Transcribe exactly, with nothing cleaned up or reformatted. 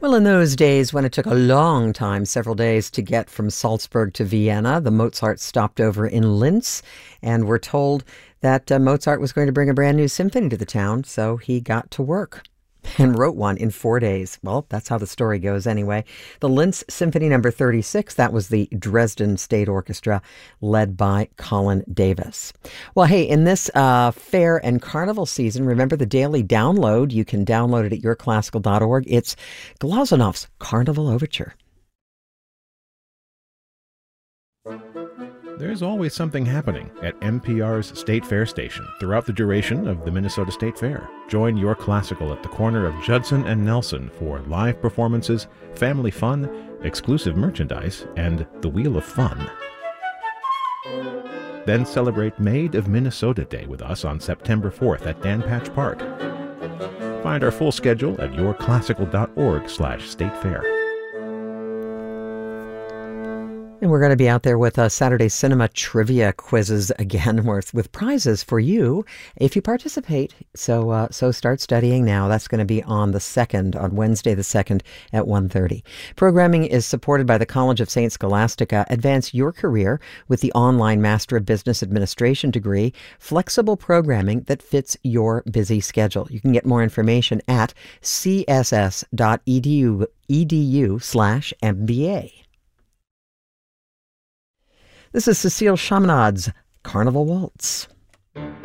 Well, in those days when it took a long time, several days, to get from Salzburg to Vienna, the Mozart stopped over in Linz, and we're told that uh, Mozart was going to bring a brand new symphony to the town, so he got to work and wrote one in four days. Well, that's how the story goes anyway. The Linz Symphony Number thirty-six, that was the Dresden State Orchestra led by Colin Davis. Well, hey, in this uh, fair and carnival season, remember the daily download. You can download it at your classical dot org. It's Glazonov's Carnival Overture. There's always something happening at N P R's State Fair station throughout the duration of the Minnesota State Fair. Join Your Classical at the corner of Judson and Nelson for live performances, family fun, exclusive merchandise, and the Wheel of Fun. Then celebrate Made of Minnesota Day with us on September fourth at Dan Patch Park. Find our full schedule at your classical dot org slash state fair. And we're going to be out there with uh, Saturday Cinema Trivia quizzes again, with, with prizes for you if you participate. So uh, so start studying now. That's going to be on the second, on Wednesday the second at one thirty. Programming is supported by the College of Saint Scholastica. Advance your career with the online Master of Business Administration degree, flexible programming that fits your busy schedule. You can get more information at c s s dot e d u slash M B A. This is Cecile Chaminad's Carnival Waltz.